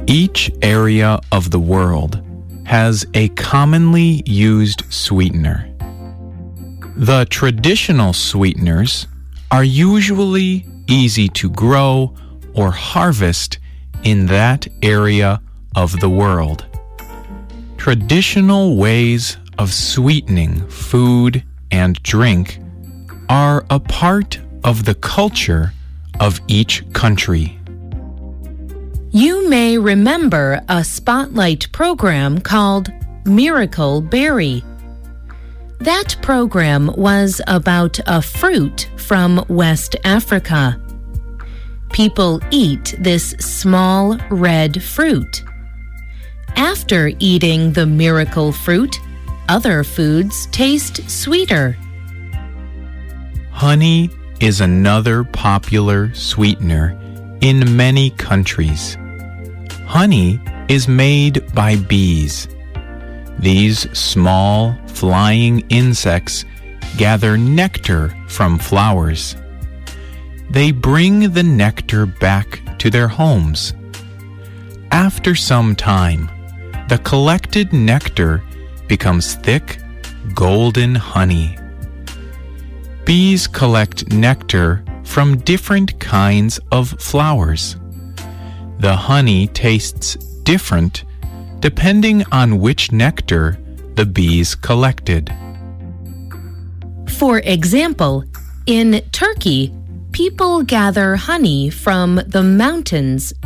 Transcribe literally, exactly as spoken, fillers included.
Each area of the world has a commonly used sweetener. The traditional sweeteners are usually easy to grow or harvest in that area of the world. Traditional ways of sweetening food and drink are a part of the culture of each country. You may remember a spotlight program called Miracle Berry. That program was about a fruit from West Africa. People eat this small red fruit. After eating the miracle fruit, other foods taste sweeter. Honey is another popular sweetener in many countries. Honey is made by bees. These small, flying insects gather nectar from flowers. They bring the nectar back to their homes. After some time, the collected nectar becomes thick, golden honey. Bees collect nectar from different kinds of flowers. The honey tastes different depending on which nectar the bees collected. For example, in Turkey, people gather honey from the mountains